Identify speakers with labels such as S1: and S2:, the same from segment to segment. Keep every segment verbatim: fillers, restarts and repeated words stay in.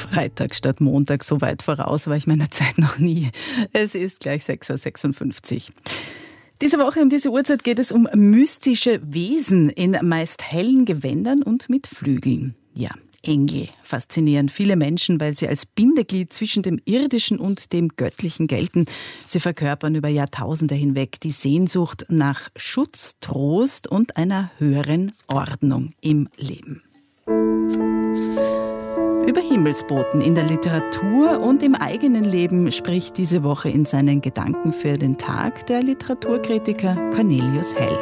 S1: Freitag statt Montag, so weit voraus war ich meiner Zeit noch nie. Es ist gleich sechs Uhr sechsundfünfzig. Diese Woche um diese Uhrzeit geht es um mystische Wesen in meist hellen Gewändern und mit Flügeln. Ja, Engel faszinieren viele Menschen, weil sie als Bindeglied zwischen dem Irdischen und dem Göttlichen gelten. Sie verkörpern über Jahrtausende hinweg die Sehnsucht nach Schutz, Trost und einer höheren Ordnung im Leben. Über Himmelsboten in der Literatur und im eigenen Leben spricht diese Woche in seinen Gedanken für den Tag der Literaturkritiker Cornelius Hell.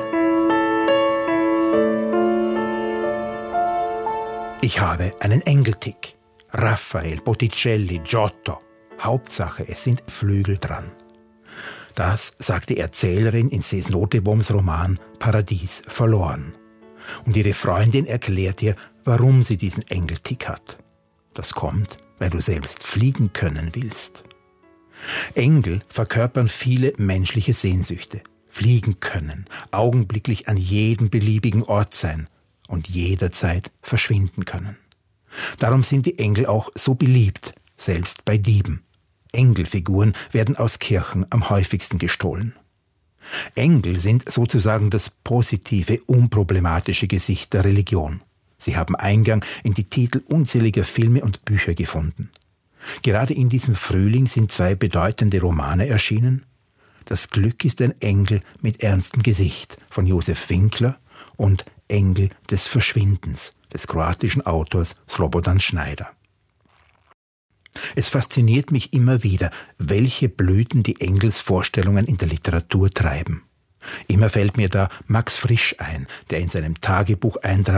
S2: Ich habe einen Engeltick. Raphael, Botticelli, Giotto. Hauptsache, es sind Flügel dran. Das sagt die Erzählerin in Cees Notenboom's Roman Paradies verloren. Und ihre Freundin erklärt ihr, warum sie diesen Engeltick hat. Das kommt, weil du selbst fliegen können willst. Engel verkörpern viele menschliche Sehnsüchte. Fliegen können, augenblicklich an jedem beliebigen Ort sein und jederzeit verschwinden können. Darum sind die Engel auch so beliebt, selbst bei Dieben. Engelfiguren werden aus Kirchen am häufigsten gestohlen. Engel sind sozusagen das positive, unproblematische Gesicht der Religion. Sie haben Eingang in die Titel unzähliger Filme und Bücher gefunden. Gerade in diesem Frühling sind zwei bedeutende Romane erschienen. Das Glück ist ein Engel mit ernstem Gesicht von Josef Winkler und Engel des Verschwindens des kroatischen Autors Slobodan Schneider. Es fasziniert mich immer wieder, welche Blüten die Engelsvorstellungen in der Literatur treiben. Immer fällt mir da Max Frisch ein, der in seinem Tagebucheintrag